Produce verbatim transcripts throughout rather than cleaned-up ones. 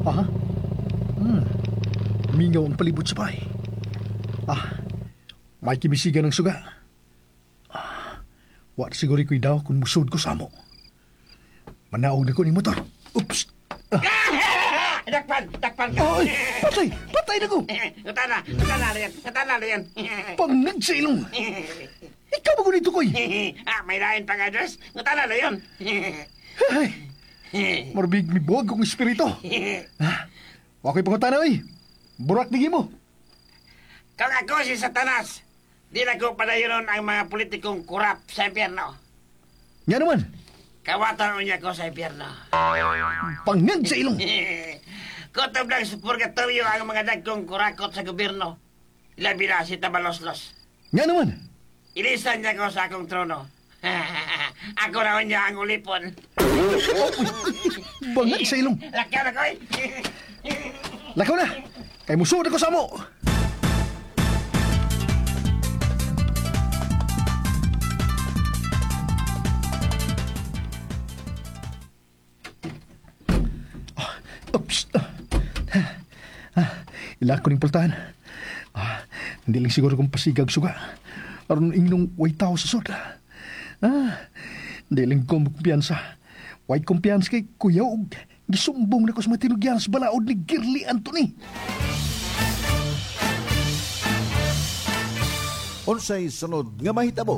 Ah, hmm. Mingaw ang palibot sa bahay. Ah, may kimisigan ng suga. Ah, wa siguro ko'y daw kung musod ko sa mo. Manaog na ko ni motor. Oops! Dakpan! Dakpan! Ay! Patay! Patay na ko! Natana! Natana na yan! Natana na yan! Pangag sa ilong! Ikaw ba ko nito, koy? Ah, may lain pang address? Natana na yun! Ay! Marbig mi buwag kong espiritu. Ah, wako'y pangutana, oy. Burak nigi mo. Kung ako si Satanas, di na ko padayonon ang mga politikong kurap sa impyerno. Nga naman, Kawatan niya ko sa impyerno. pangag sa ilong. Kutob lang sa purgatorio ang mga dagkong kurakot sa gobyerno. Labi na si Tabaloslos. Nga naman, Ilisan niya ko sa akong trono. Ako raw niya ang ulipon. bangag sa ilong. Lakyan ako eh. Lakaw na! Kay musod ako sa mo! Oops! Ah, ila ko ning pultahan. Ah, hindi lang siguro kong pasigag suga. Aron ingnong way tao sa sud. Ah, hindi lang ko kumpiyansa. Way kumpiyansa kay Kuya og gisumbong na ko sa mga tinugyan sa balaod ni Girly Anthony. Unsay sunod nga mahitabo?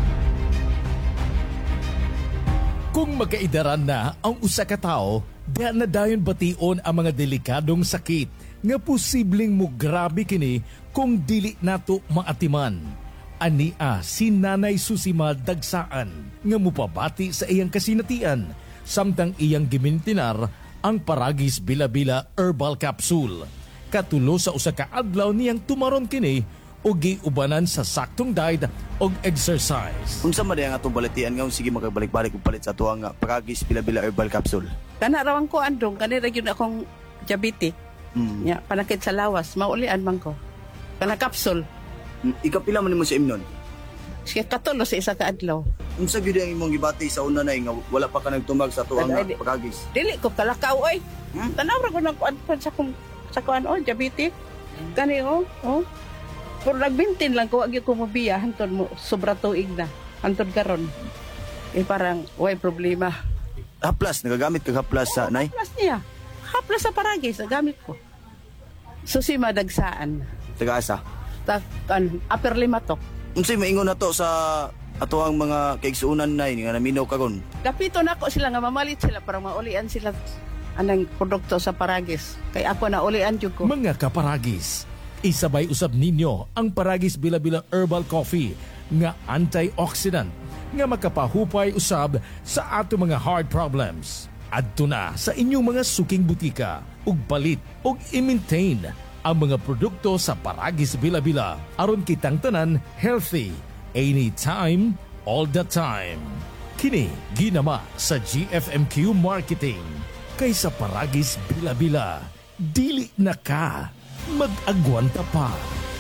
Kung magkaidaran na ang usa ka tawo, diha na dayon bation ang mga delikadong sakit nga posibleng mo grabe kini kung dili nato maatiman. Ania si Nanay Susima Dagsaan nga mupabati sa iyang kasinatian samtang iyang gimintinar ang Paragis Bila-Bila Herbal Capsule. Katulo sa usa ka adlaw niyang tumaron kini o giubanan sa saktong diet og exercise. Unsa man ang atong balatian nga sige magabalik-balik og palit sa tuwang nga Paragis Bila-Bila Herbal Capsule. Kana rawang ko andong kanira gyud akong diabetic. Mm. Nya panakit sa lawas maulian man ko. Kana capsule. Mm, Ikapila man nimo sa imnon. Siya katulo sa isa ka adlaw. Unsa gyud ang imong gibati sa una nay nga wala pa ka nagtumag sa tuwang nga Ay, di- Paragis? Dili ko kalakaw oy. Hmm? Tanaw ra ko nang kuan pa sa kung sa kuan oh diabetic. Kani oh, oh. Pero nagbintin lang ko wag gyud ko mobiya hantod mo sobra tuig na. Hantod karon. Eh parang way problema. Haplas nagagamit kag haplas sa nay. Haplas niya. Haplas sa Paragis gamit ko. Susima Dagsaan. Taga-asa. Ta kan upper limatok. Unsay maingon nato sa ato ang mga kaigsuunan nay nga naminaw kagon? Kapito na ako sila nga mamalit sila para maulian sila anang produkto sa Paragis. Kay ako na ulian jud ko. Mga kaparagis, isabay usab ninyo ang Paragis Bila-Bila Herbal Coffee nga antioxidant nga makapahupay usab sa ato mga heart problems. Adto na sa inyong mga suking butika ug palit ug i-maintain ang mga produkto sa Paragis Bila-Bila aron kitang tanan healthy anytime, all the time. Kini ginama sa G F M Q Marketing. Kaysa Paragis Bila-Bila, dili na ka mag-agwanta pa.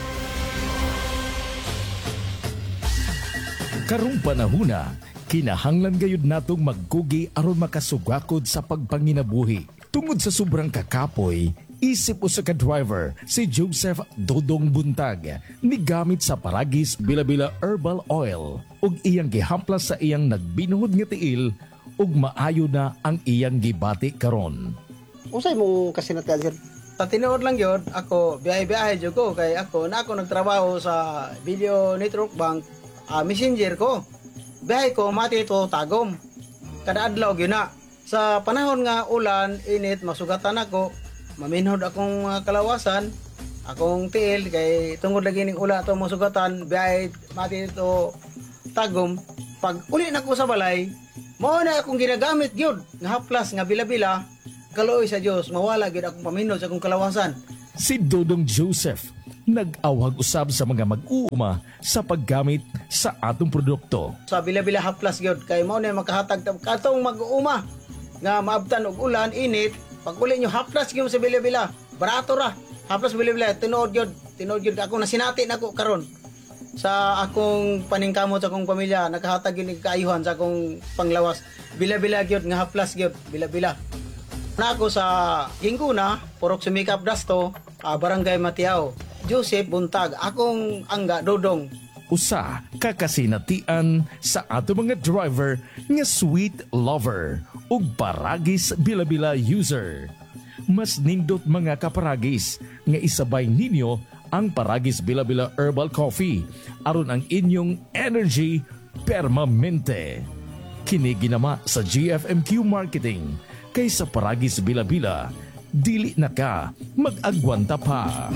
Karong panahuna, kinahanglan gayud natong maggugi aron makasugakod sa pagpanginabuhi. Tungod sa sobrang kakapoy, isip usa ka driver si Joseph Dodong Buntag ni gamit sa Paragis Bila-Bila Herbal Oil ug iyang gihamplas sa iyang nagbinuhod nga tiil ug maayo na ang iyang gibati karon. Usay mong kasinatian sir? Tatinood lang yun, ako biyahe-biyahe jud ko kay ako na ako nagtrabaho sa Video Network Bank, uh, messenger ko. Biyahe ko mati ito tagom. Kada adlaw gyud na. Sa panahon nga ulan, init, masugatan ako, maminhod akong uh, kalawasan, akong tiil kay tungod lagi ning ulan to masugatan, biyahe mati ito tagom. Pag uli na ko sa balay, mao na akong ginagamit gyud nga haplas nga bila-bila. Kaloy sa Dios, mawala gyud akong paminod sa akong kalawasan. Si Dodong Joseph nag-awag usab sa mga mag-uuma sa paggamit sa atong produkto. Sa bila-bila haplas gyud kay mao na makahatag ta katong mag-uuma nga maabtan og ulan, init. Pag uli nyo haplas gyud sa bila-bila, barato ra. Haplas bila-bila tinuod gyud, tinuod gyud ako nasinati nako karon. Sa akong paningkamot sa akong pamilya, nakahatag yun kaayuhan sa akong panglawas. Bila-bila gyud nga haplas gyud, bila-bila. Na ako sa Ginguna, Purok Sumikap Dasto, ah, Barangay Matiao. Joseph Buntag, akong angga Dodong. Usa kakasinatian sa ato mga driver nga sweet lover ug paragis bila-bila user. Mas nindot mga kaparagis nga isabay ninyo ang Paragis Bila-Bila Herbal Coffee aron ang inyong energy permanente. Kini ginama sa G F M Q Marketing kay sa Paragis Bila-Bila dili na ka mag-agwanta pa.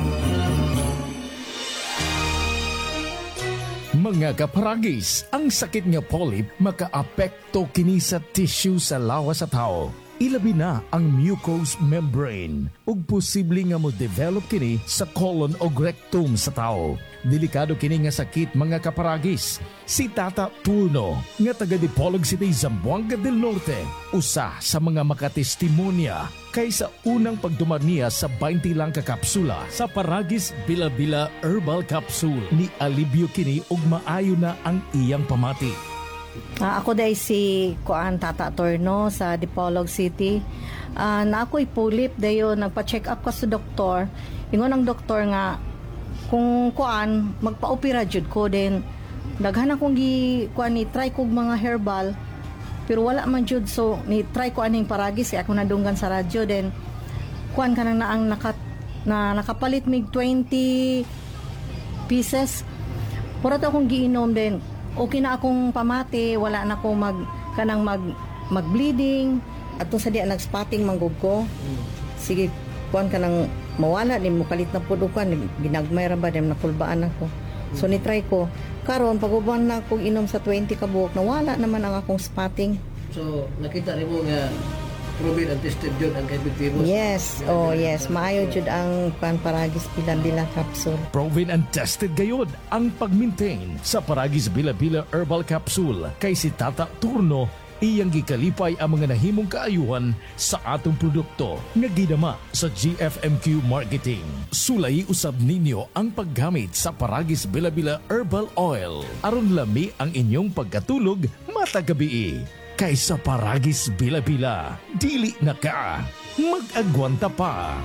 Mga kaparagis, ang sakit nga polyp makaapekto kini sa tissue sa lawas sa tao. Ilabi na ang mucous membrane ug posible nga mo develop kini sa colon o rectum sa tao. Delikado kini nga sakit mga kaparagis. Si Tata Turno nga taga Dipolog City, Zamboanga del Norte, usa sa mga makatestimonya kay sa unang pagdumar niya sa twenty lang ka kapsula sa Paragis Bila-Bila Herbal Capsule ni alibyo kini ug maayo na ang iyang pamati. Ah, ako dahil si Kuan Tata Torno sa Dipolog City. Ah, na ako'y pulip dayo nagpa-check up ka sa doktor. Ingon ang doktor nga kung kuan magpa-opera jud ko din. Daghan akong gi kuan ni try kog mga herbal pero wala man jud, so ni try ko aning Paragis kaya ako nadunggan sa radyo din. Kuan kanang naang nakat na nakapalit mig twenty pieces. Pura to akong giinom din. Okay na akong pamati, wala na akong mag kanang mag mag-bleeding ato sa diya nag-spotting manggug ko. Sige, kuan kanang mawala din mo kalit na pud kan ginagmay ra ba dem nakulbaan ako. So ni try ko. Karon paguban na akong inom sa twenty ka buok, nawala naman ang akong spotting. So nakita nimo nga proven and tested yun ang Kebitibus. Yes, oh yes, maayo jud ang pan Paragis Bila-Bila Capsule. Proven and tested gayod ang pag-maintain sa Paragis Bila-Bila Herbal Capsule kay si Tata Turno iyang gikalipay ang mga nahimong kaayuhan sa atong produkto nga gidama sa G F M Q Marketing. Sulay usab ninyo ang paggamit sa Paragis Bila-Bila Herbal Oil aron lami ang inyong pagkatulog matag gabi. Kaysa Paragis Bila-Bila, dili na ka mag-agwanta pa.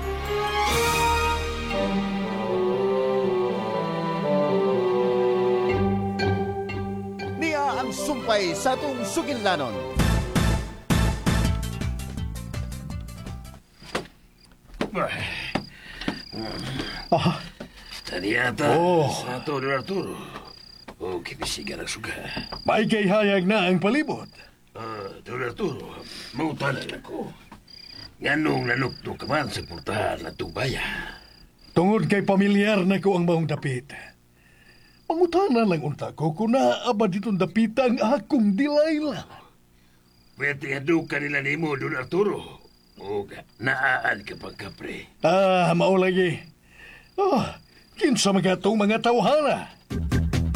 Niya ang sumpay sa atong sugilnanon. Ah, Tadi ata Oh. sa ato Don Arturo. O kibisigan ang suga. may kay hayag na ang palibot. Ah, Don Arturo, mautanan ako. Nganong nanukto ka man sa portahan na tubaya. Tungod kay pamilyar na ko ang maong dapit. Pangutana lang unta ko kung naaaba ditong dapita ang akong dilayla. Pwede nga doon kanila ni mo, Don Arturo. O naaan ka pang kapre. Ah, maulagi. Ah, kinsa mga itong mga tawhana.